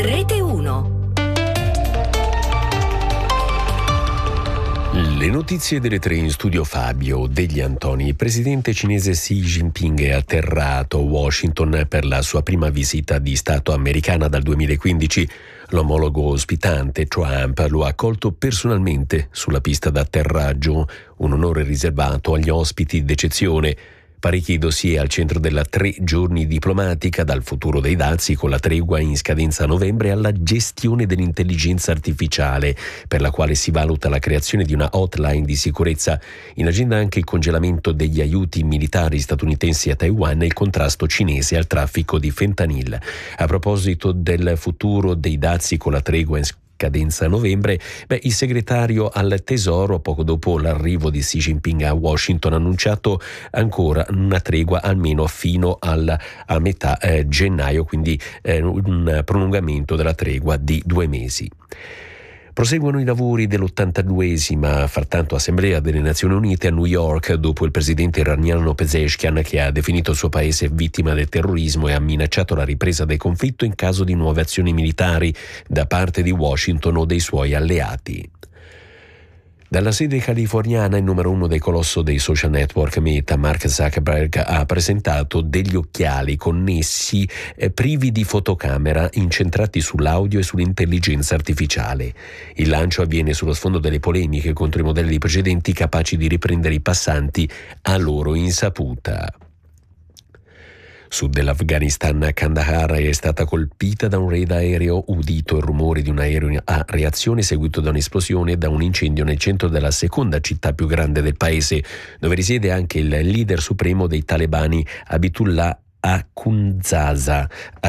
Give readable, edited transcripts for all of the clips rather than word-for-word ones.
Rete 1. Le notizie delle 3 in studio Fabio Degli Antoni. Il presidente cinese Xi Jinping è atterrato a Washington per la sua prima visita di Stato americana dal 2015. L'omologo ospitante, Trump, lo ha accolto personalmente sulla pista d'atterraggio, un onore riservato agli ospiti d'eccezione. Parecchi dossier al centro della 3 giorni diplomatica, dal futuro dei dazi con la tregua in scadenza a novembre alla gestione dell'intelligenza artificiale, per la quale si valuta la creazione di una hotline di sicurezza. In agenda anche il congelamento degli aiuti militari statunitensi a Taiwan e il contrasto cinese al traffico di fentanyl. A proposito del futuro dei dazi con la tregua in scadenza a novembre, il segretario al Tesoro, poco dopo l'arrivo di Xi Jinping a Washington, ha annunciato ancora una tregua almeno fino a metà gennaio, quindi un prolungamento della tregua di 2 mesi. Proseguono i lavori dell'82esima, frattanto, Assemblea delle Nazioni Unite a New York, dopo il presidente iraniano Pezeshkian, che ha definito il suo paese vittima del terrorismo e ha minacciato la ripresa del conflitto in caso di nuove azioni militari da parte di Washington o dei suoi alleati. Dalla sede californiana, il numero 1 del colosso dei social network Meta, Mark Zuckerberg, ha presentato degli occhiali connessi privi di fotocamera, incentrati sull'audio e sull'intelligenza artificiale. Il lancio avviene sullo sfondo delle polemiche contro i modelli precedenti capaci di riprendere i passanti a loro insaputa. Sud dell'Afghanistan, Kandahar è stata colpita da un raid aereo, udito il rumore di un aereo a reazione seguito da un'esplosione e da un incendio nel centro della seconda città più grande del paese, dove risiede anche il leader supremo dei talebani, Abdullah Akhundzada.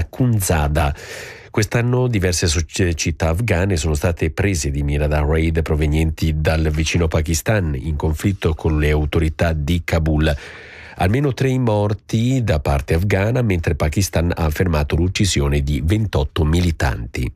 Quest'anno diverse città afghane sono state prese di mira da raid provenienti dal vicino Pakistan, in conflitto con le autorità di Kabul. Almeno 3 morti da parte afghana, mentre il Pakistan ha affermato l'uccisione di 28 militanti.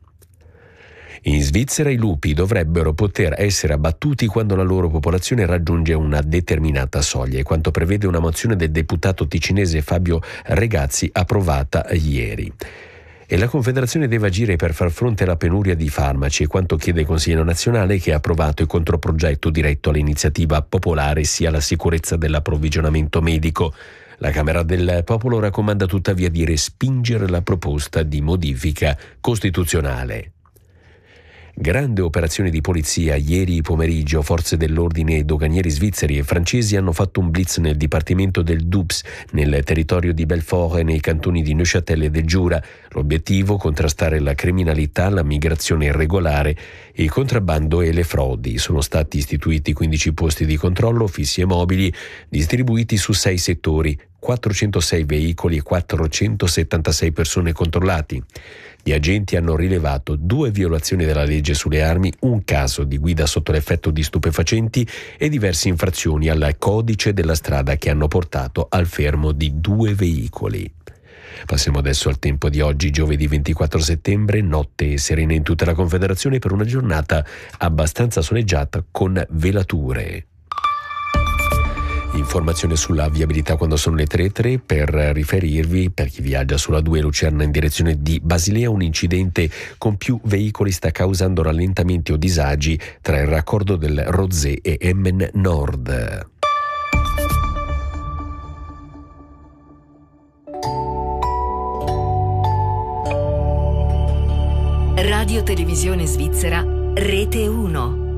In Svizzera i lupi dovrebbero poter essere abbattuti quando la loro popolazione raggiunge una determinata soglia, e quanto prevede una mozione del deputato ticinese Fabio Regazzi, approvata ieri. E la Confederazione deve agire per far fronte alla penuria di farmaci, e quanto chiede il Consiglio nazionale, che ha approvato il controprogetto diretto all'iniziativa popolare sia la sicurezza dell'approvvigionamento medico. La Camera del Popolo raccomanda tuttavia di respingere la proposta di modifica costituzionale. Grande operazione di polizia. Ieri pomeriggio forze dell'ordine e doganieri svizzeri e francesi hanno fatto un blitz nel dipartimento del Doubs, nel territorio di Belfort e nei cantoni di Neuchâtel e del Giura. L'obiettivo: contrastare la criminalità, la migrazione irregolare, il contrabbando e le frodi. Sono stati istituiti 15 posti di controllo fissi e mobili, distribuiti su 6 settori, 406 veicoli e 476 persone controllati. Gli agenti hanno rilevato 2 violazioni della legge sulle armi, un caso di guida sotto l'effetto di stupefacenti e diverse infrazioni al codice della strada che hanno portato al fermo di 2 veicoli. Passiamo adesso al tempo di oggi, giovedì 24 settembre, notte serena in tutta la Confederazione per una giornata abbastanza soleggiata con velature. Informazione sulla viabilità quando sono le 3:03. Per riferirvi, per chi viaggia sulla 2 Lucerna in direzione di Basilea, un incidente con più veicoli sta causando rallentamenti o disagi tra il raccordo del Rozé e Emmen Nord. Radio Televisione Svizzera, Rete 1.